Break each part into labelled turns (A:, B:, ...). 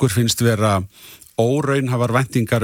A: okkur finnst vera óraunhæfar væntingar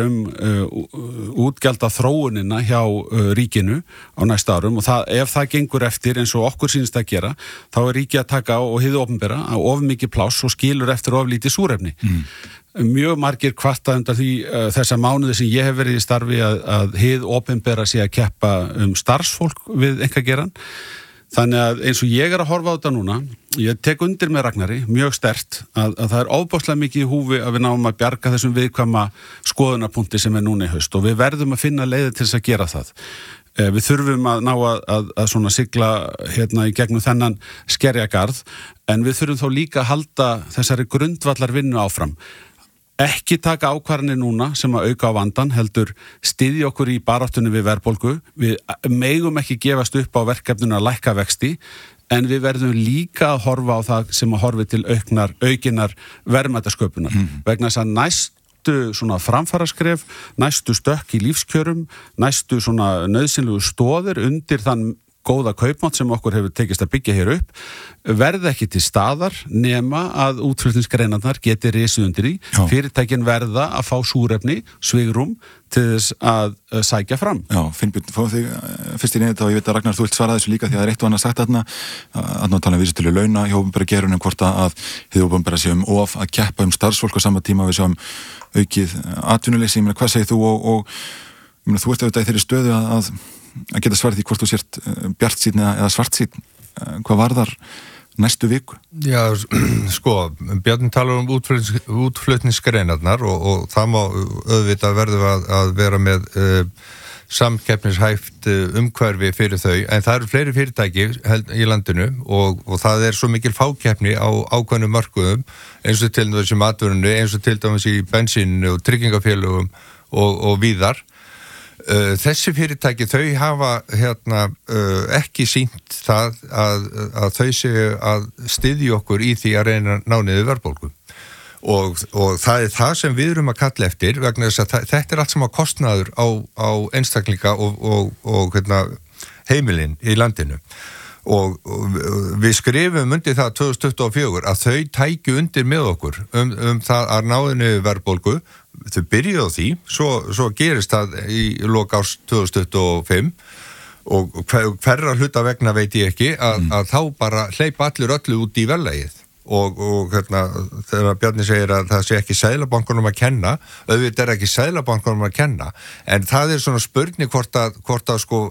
A: útgjalda þróunina hjá ríkinu á næsta árum og ef það gengur eftir eins og okkur sýnist að gera, þá ríkið að taka og hið opinbera of mikið pláss og skilur eftir of lítið súrefni. Mjög margir kvarta undan því þessa mánuði sem ég hef verið í starfi að hið opinbera sé að keppa starfsfólk við einkageirann. Þannig að eins og ég að horfa á þetta núna, ég tek undir með Ragnari mjög sterkt að það er ofboðslega mikið í húfi að við náum að bjarga þessum viðkvæma skoðunarpunkti sem núna í haust og við verðum að finna leiðir til þess að gera það. Við þurfum að ná að svona sigla í gegnum þennan skerjagarð en við þurfum þó líka að halda þessari grundvallar vinnu áfram. Ekki taka ákvarðanir núna sem að auka á vandan, heldur styðja okkur í baráttunni við verðbólgu. Við megum ekki gefast upp á verkefninu að lækka vexti, en við verðum líka að horfa á það sem að horfi til aukinar verðmætasköpunar. Vegna þess að næstu svona framfaraskref, næstu stökk í lífskjörum, næstu svona nauðsynlegu stoðir undir þann góða kaupmátt sem okkur hefur tekist að byggja hér upp verða ekki til staðar nema að útflutningsgreinarnar geti risið undir því. Fyrirtækin verða að fá súrefni, svigrúm til þess að sækja fram.
B: Já, Finnbjörn, fáðu þig fyrst í nefnt og ég veit að Ragnar, þú vilt svara þessu líka því að það er eitt og annað sagt þarna að tala vísitölu launa hjá opinbera geirunum hvort að hið opinbera sé of að keppa starfsfólk á sama tíma við sjáum aukið atvinnuleysi. Hvað segir þú og þú ert auðvitað í þeirri stöðu að geta svarið því hvort þú sért bjartsýnn eða svartsýnn. Hvað varðar næstu viku?
C: Já, sko, Bjarni talar útflutningsgreinarnar og það má auðvitað verður að vera með samkeppnishæft umhverfi fyrir þau, en það eru fleiri fyrirtæki í landinu og það er svo mikil fákeppni á ákveðnum mörkuðum eins og til dæmis í matvörunni, eins og til dæmis í bensíninu og tryggingafélögum og víðar. Þessi fyrirtæki, þau hafa ekki sýnt það að þau séu að styðja okkur í því að reyna að ná niður verðbólgu og það er það sem við erum að kalla eftir vegna þess að þetta er allt sem að kostnaður á einstaklinga og heimilin í landinu og við skrifum undir það 2024 að þau tækju undir með okkur það að ná niður verðbólgu. Þau byrjuðu á því, svo gerist það í lok árs 2025 og hverra hluta vegna veit ég ekki að þá bara hleypa öllu út í verðlagið og þegar Bjarni segir að það sé ekki seðlabankunum að kenna, auðvitað er ekki seðlabankunum að kenna, en það er svona spurning hvort að sko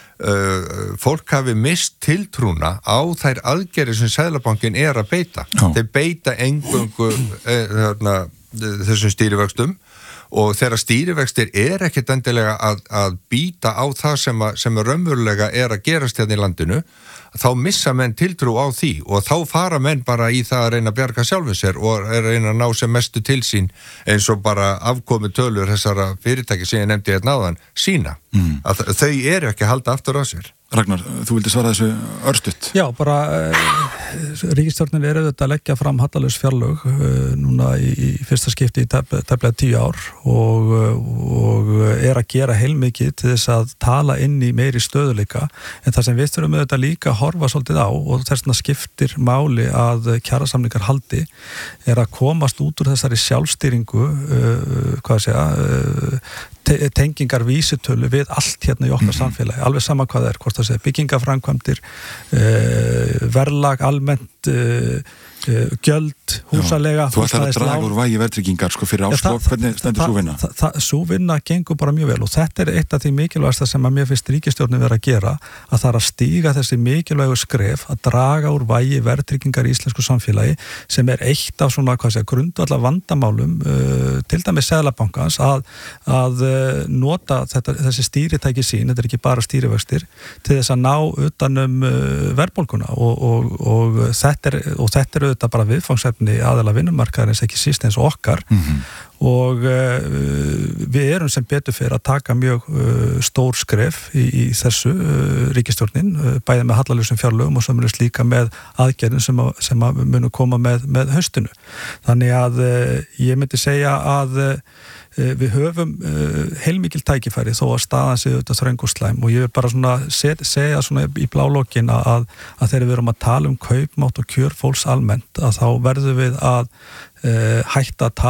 C: fólk hafi mist tiltrúna á þær aðgerðir sem seðlabankin er að beita. Þeir beita eingöngu þessum stýrivöxtum og þegar stýrivextir er ekkert endilega að býta á það sem raunverulega er að gerast hérna í landinu, þá missa menn tiltrú á því og þá fara menn bara í það að reyna að bjarga sjálfum sér og reyna að ná sem mestu til sín eins og bara afkomi tölur þessara fyrirtæki sem ég nefndi hérna áðan sína. Að þau eru ekki að halda aftur á sér.
B: Ragnar, þú vildi svara þessu örstutt.
D: Já, bara ríkisstjórnin er auðvitað að leggja fram hallalaus fjárlög núna í fyrsta skipti í tæplega 10 ár og er að gera heilmikið til þess að tala inn í meiri stöðuleika, en það sem við þurfum auðvitað líka að horfa svolítið á og þess vegna skiptir máli að kjarasamningar haldi er að komast út úr þessari sjálfstýringu tengingar vísitölu við allt hérna í okkar samfélagi, alveg sama hvað það er, hvort það sé byggingaframkvæmdir, verðlag almennt, gjöld, húsalega.
B: Þú ætlar að draga úr vægi verðtryggingar fyrir árslok, hvernig stendur sú vinna?
D: Sú vinna gengur bara mjög vel og þetta er eitt af því mikilvægasta sem að mér finnst ríkisstjórnin vera að gera, að það er að stíga þessi mikilvægu skref að draga úr vægi verðtryggingar í íslensku samfélagi sem er eitt af svona, grundvallar vandamálum til dæmis Seðlabankans að nota þessi stýritæki sín, þetta er ekki bara stýrivextir, til þess að ná utanum verðbólguna og þetta er auðvitað bara viðfangsefni aðila vinnumarkaðarins ekki síst eins og okkar og við erum sem betur fyrir að taka mjög stór skref í þessu ríkisstjórnin, bæði með hallalausum fjárlögum og sömuleiðis líka með aðgerðum sem munu koma með haustinu. Þannig að ég myndi segja að við höfum heilmikil tækifæri þó að staðan sé auðvitað þröng og slæm og ég vil bara svona segja svona í blálokin að þegar við erum að tala kaupmátt og kjör fólks almennt að þá verðum við að hætta að tala